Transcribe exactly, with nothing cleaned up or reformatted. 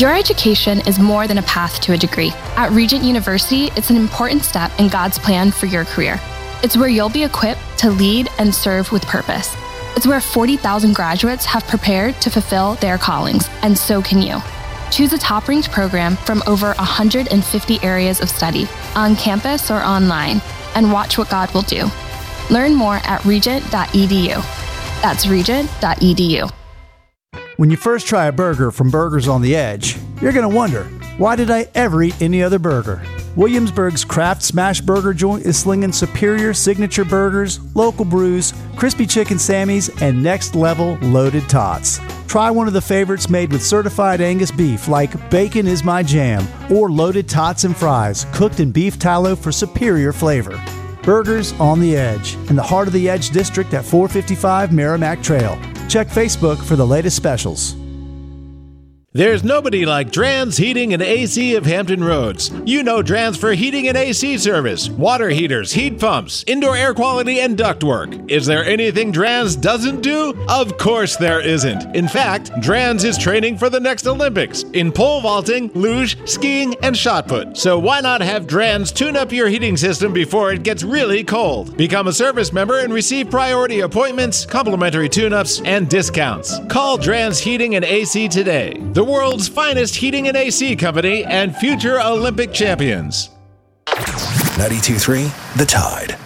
Your education is more than a path to a degree. At Regent University, it's an important step in God's plan for your career. It's where you'll be equipped to lead and serve with purpose. It's where forty thousand graduates have prepared to fulfill their callings, and so can you. Choose a top-ranked program from over one hundred fifty areas of study, on campus or online, and watch what God will do. Learn more at regent dot e d u. That's regent dot e d u. When you first try a burger from Burgers on the Edge, you're going to wonder, why did I ever eat any other burger? Williamsburg's Kraft Smash Burger joint is slinging superior signature burgers, local brews, crispy chicken Sammys, and next-level loaded tots. Try one of the favorites made with certified Angus beef like Bacon Is My Jam or loaded tots and fries cooked in beef tallow for superior flavor. Burgers on the Edge, in the heart of the Edge District at four fifty-five Merrimack Trail. Check Facebook for the latest specials. There's nobody like Drans Heating and A C of Hampton Roads. You know Drans for heating and A C service, water heaters, heat pumps, indoor air quality, and ductwork. Is there anything Drans doesn't do? Of course there isn't. In fact, Drans is training for the next Olympics in pole vaulting, luge, skiing, and shot put. So why not have Drans tune up your heating system before it gets really cold? Become a service member and receive priority appointments, complimentary tune-ups, and discounts. Call Drans Heating and A C today. The world's finest heating and A C company and future Olympic champions. ninety-two point three The Tide.